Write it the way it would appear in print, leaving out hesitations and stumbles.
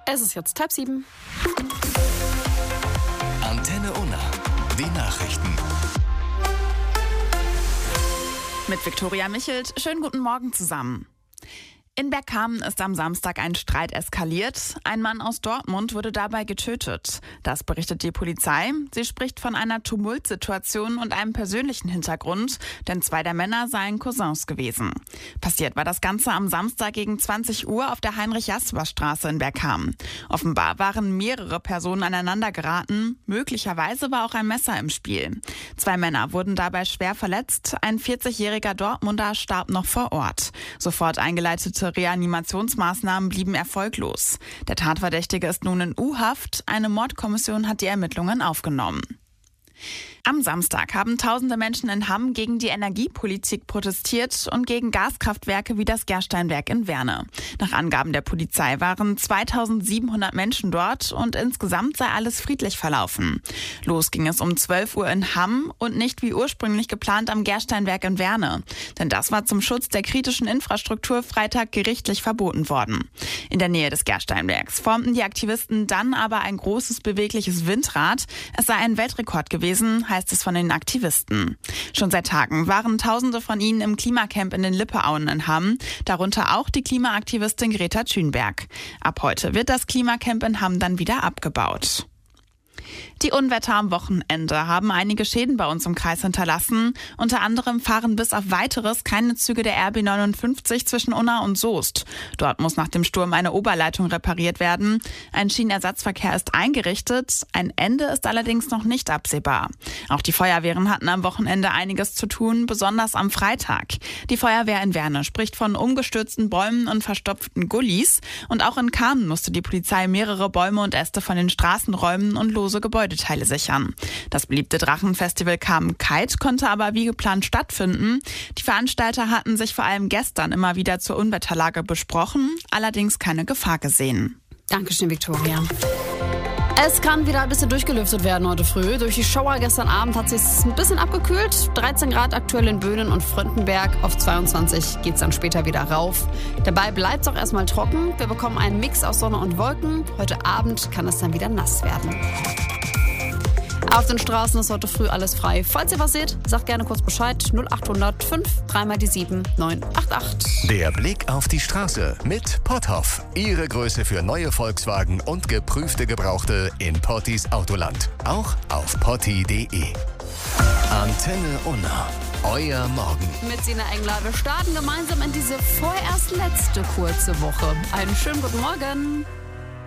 Es ist jetzt 6:30. Antenne Unna. Die Nachrichten. Mit Viktoria Michelt. Schönen guten Morgen zusammen. In Bergkamen ist am Samstag ein Streit eskaliert. Ein Mann aus Dortmund wurde dabei getötet. Das berichtet die Polizei. Sie spricht von einer Tumultsituation und einem persönlichen Hintergrund, denn 2 der Männer seien Cousins gewesen. Passiert war das Ganze am Samstag gegen 20 Uhr auf der Heinrich-Jasper-Straße in Bergkamen. Offenbar waren mehrere Personen aneinander geraten. Möglicherweise war auch ein Messer im Spiel. 2 Männer wurden dabei schwer verletzt. Ein 40-jähriger Dortmunder starb noch vor Ort. Sofort eingeleitete Reanimationsmaßnahmen blieben erfolglos. Der Tatverdächtige ist nun in U-Haft. Eine Mordkommission hat die Ermittlungen aufgenommen. Am Samstag haben tausende Menschen in Hamm gegen die Energiepolitik protestiert und gegen Gaskraftwerke wie das Gersteinwerk in Werne. Nach Angaben der Polizei waren 2700 Menschen dort und insgesamt sei alles friedlich verlaufen. Los ging es um 12 Uhr in Hamm und nicht wie ursprünglich geplant am Gersteinwerk in Werne. Denn das war zum Schutz der kritischen Infrastruktur Freitag gerichtlich verboten worden. In der Nähe des Gersteinwerks formten die Aktivisten dann aber ein großes bewegliches Windrad. Es sei ein Weltrekord gewesen, heißt es von den Aktivisten. Schon seit Tagen waren Tausende von ihnen im Klimacamp in den Lippeauen in Hamm, darunter auch die Klimaaktivistin Greta Thunberg. Ab heute wird das Klimacamp in Hamm dann wieder abgebaut. Die Unwetter am Wochenende haben einige Schäden bei uns im Kreis hinterlassen. Unter anderem fahren bis auf Weiteres keine Züge der RB 59 zwischen Unna und Soest. Dort muss nach dem Sturm eine Oberleitung repariert werden. Ein Schienenersatzverkehr ist eingerichtet. Ein Ende ist allerdings noch nicht absehbar. Auch die Feuerwehren hatten am Wochenende einiges zu tun, besonders am Freitag. Die Feuerwehr in Werne spricht von umgestürzten Bäumen und verstopften Gullis. Und auch in Kamen musste die Polizei mehrere Bäume und Äste von den Straßen räumen und lose Gebäudeteile sichern. Das beliebte Drachenfestival Kamen Kite konnte aber wie geplant stattfinden. Die Veranstalter hatten sich vor allem gestern immer wieder zur Unwetterlage besprochen, allerdings keine Gefahr gesehen. Dankeschön, Viktoria. Es kann wieder ein bisschen durchgelüftet werden heute früh. Durch die Schauer gestern Abend hat es sich ein bisschen abgekühlt. 13 Grad aktuell in Böhnen und Fröndenberg. Auf 22 geht es dann später wieder rauf. Dabei bleibt es auch erstmal trocken. Wir bekommen einen Mix aus Sonne und Wolken. Heute Abend kann es dann wieder nass werden. Auf den Straßen ist heute früh alles frei. Falls ihr was seht, sagt gerne kurz Bescheid. 0800 5 3 die 7 988. Der Blick auf die Straße mit Potthoff. Ihre Größe für neue Volkswagen und geprüfte Gebrauchte in Pottis Autoland. Auch auf potti.de. Antenne Unna. Euer Morgen. Mit Sina Engler. Wir starten gemeinsam in diese vorerst letzte kurze Woche. Einen schönen guten Morgen.